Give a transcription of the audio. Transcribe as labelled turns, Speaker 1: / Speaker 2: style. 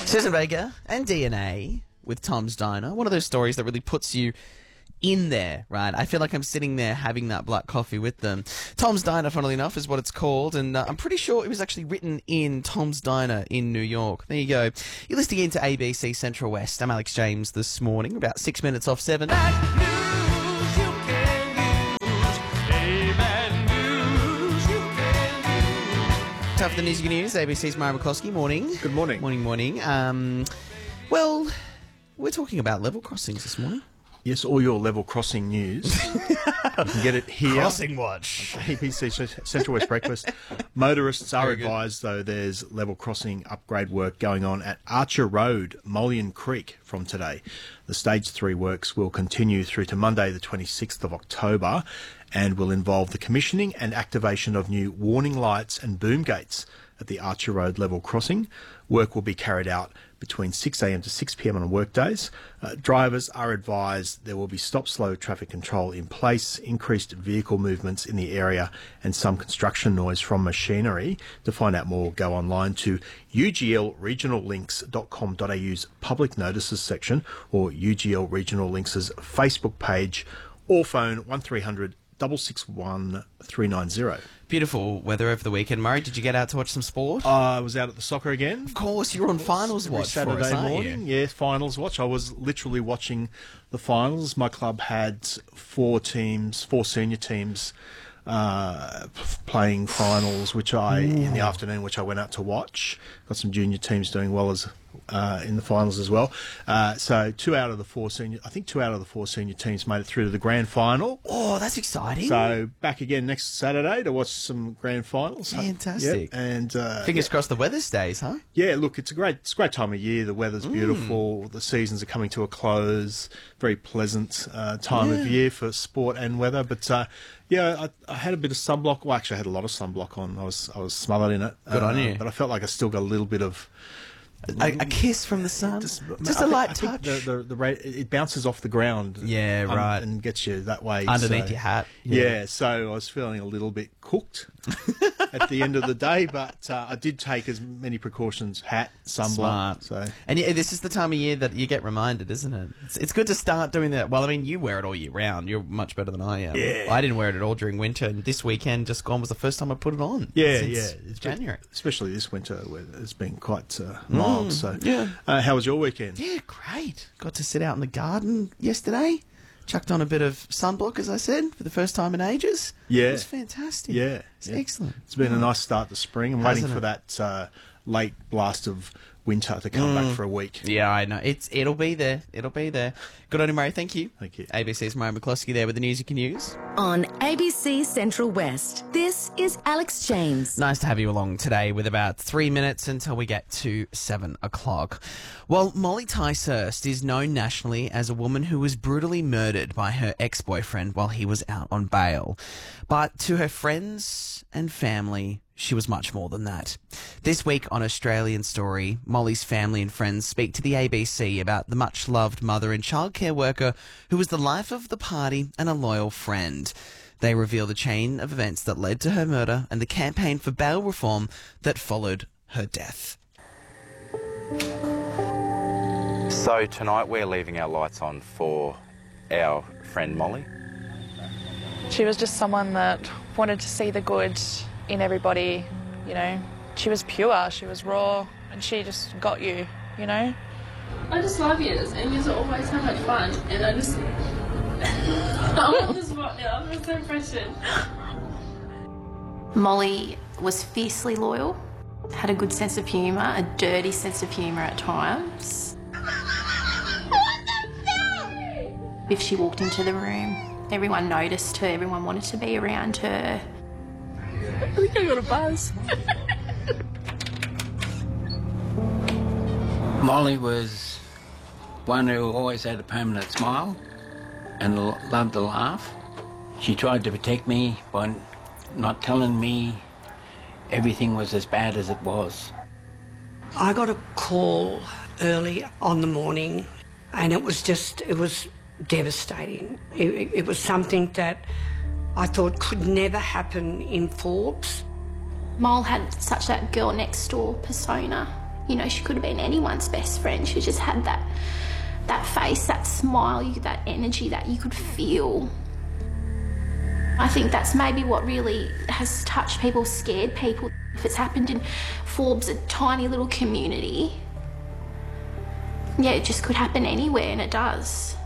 Speaker 1: Susan Vega and DNA with Tom's Diner. One of those stories that really puts you in there, right? I feel like I'm sitting there having that black coffee with them. Tom's Diner, funnily enough, is what it's called, and I'm pretty sure it was actually written in Tom's Diner in New York. There you go. You're listening into ABC Central West. I'm Alex James this morning, about 6 minutes off 7. Time for the news you can use. ABC's Mara McCloskey. Morning.
Speaker 2: Good morning.
Speaker 1: Morning. Well, we're talking about level crossings this morning.
Speaker 2: Yes, all your level crossing news. You can get it here.
Speaker 1: Crossing Watch.
Speaker 2: ABC Central West Breakfast. Motorists are
Speaker 1: Very good.
Speaker 2: advised, though, there's level crossing upgrade work going on at Archer Road, Mullion Creek from today. The Stage 3 works will continue through to Monday, the 26th of October, and will involve the commissioning and activation of new warning lights and boom gates at the Archer Road level crossing. Work will be carried out between 6 a.m. to 6 p.m. on workdays. Drivers are advised there will be stop-slow traffic control in place, increased vehicle movements in the area and some construction noise from machinery. To find out more, go online to uglregionallinks.com.au's public notices section or UGL Regional Links' Facebook page or phone 1300 661 390.
Speaker 1: Beautiful weather over the weekend. Murray, did you get out to watch some sport?
Speaker 2: I was out at the soccer again.
Speaker 1: Of course, you're on finals
Speaker 2: Every
Speaker 1: watch for us,
Speaker 2: Saturday
Speaker 1: aren't
Speaker 2: morning.
Speaker 1: you?
Speaker 2: Yeah, finals watch. I was literally watching the finals. My club had four senior teams playing finals, which in the afternoon, which I went out to watch. Got some junior teams doing well as in the finals as well. So two out of the four senior teams made it through to the grand final.
Speaker 1: Oh, that's exciting.
Speaker 2: So back again next Saturday to watch some grand finals.
Speaker 1: Fantastic.
Speaker 2: Yep. And
Speaker 1: Fingers crossed the weather stays, huh?
Speaker 2: yeah, look, it's a great time of year. The weather's beautiful. The seasons are coming to a close. Very pleasant time of year for sport and weather. But yeah, I had a bit of sunblock. Well, actually, I had a lot of sunblock on. I was smothered in it.
Speaker 1: Good on you.
Speaker 2: But I felt like I still got a little bit of
Speaker 1: A kiss from the sun? Just a light touch?
Speaker 2: It bounces off the ground.
Speaker 1: Yeah, right.
Speaker 2: And gets you that way.
Speaker 1: Underneath your hat.
Speaker 2: Yeah, so I was feeling a little bit cooked at the end of the day, but I did take as many precautions, hat, sunblock.
Speaker 1: Smart.
Speaker 2: So.
Speaker 1: And yeah, this is the time of year that you get reminded, isn't it? It's good to start doing that. Well, I mean, you wear it all year round. You're much better than I am.
Speaker 2: Yeah.
Speaker 1: I didn't wear it at all during winter, and this weekend just gone was the first time I put it on.
Speaker 2: Yeah,
Speaker 1: since
Speaker 2: it's
Speaker 1: January.
Speaker 2: Especially this winter where it's been quite mild. So,
Speaker 1: yeah.
Speaker 2: How was your weekend?
Speaker 1: Yeah, great. Got to sit out in the garden yesterday. Chucked on a bit of sunblock, as I said, for the first time in ages.
Speaker 2: Yeah.
Speaker 1: It was fantastic.
Speaker 2: Yeah.
Speaker 1: It's excellent.
Speaker 2: It's been a nice start to spring. I'm
Speaker 1: Hasn't
Speaker 2: waiting for that late blast of winter to come back for a week.
Speaker 1: Yeah, I know. It'll be there. It'll be there. Good on you, Murray. Thank you.
Speaker 2: Thank you.
Speaker 1: ABC's Murray McCloskey there with the news you can use.
Speaker 3: On ABC Central West, this is Alex James.
Speaker 1: Nice to have you along today with about 3 minutes until we get to 7 o'clock. Well, Molly Ticehurst is known nationally as a woman who was brutally murdered by her ex-boyfriend while he was out on bail. But to her friends and family, she was much more than that. This week on Australian Story, Molly's family and friends speak to the ABC about the much-loved mother and childcare worker who was the life of the party and a loyal friend. They reveal the chain of events that led to her murder and the campaign for bail reform that followed her death.
Speaker 4: So tonight we're leaving our lights on for our friend Molly.
Speaker 5: She was just someone that wanted to see the good in everybody, you know. She was pure, she was raw, and she just got you, you know.
Speaker 6: I just love yous, and yous always have much fun, and I just... I'm on the spot now, I'm so pressured.
Speaker 7: Molly was fiercely loyal, had a good sense of humour, a dirty sense of humour at times.
Speaker 6: What the fuck?
Speaker 7: If she walked into the room, everyone noticed her, everyone wanted to be around her.
Speaker 6: I think I got a buzz.
Speaker 8: Molly was one who always had a permanent smile and loved to laugh. She tried to protect me by not telling me everything was as bad as it was.
Speaker 9: I got a call early on the morning and it was devastating. It was something that I thought could never happen in Forbes.
Speaker 7: Mole had such that girl next door persona. You know, she could have been anyone's best friend. She just had that face, that smile, that energy that you could feel. I think that's maybe what really has touched people, scared people. If it's happened in Forbes, a tiny little community, yeah, it just could happen anywhere, and it does.